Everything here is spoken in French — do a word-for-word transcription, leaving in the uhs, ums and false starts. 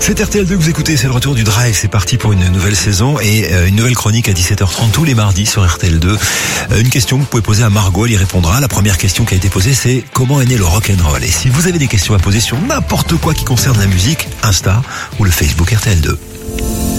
C'est R T L deux que vous écoutez, c'est le retour du Drive, c'est parti pour une nouvelle saison et euh, une nouvelle chronique à dix-sept heures trente tous les mardis sur R T L deux. Euh, une question que vous pouvez poser à Margot, elle y répondra. La première question qui a été posée, c'est comment est né le rock'n'roll. Et si vous avez des questions à poser sur n'importe quoi qui concerne la musique, Insta ou le Facebook R T L deux.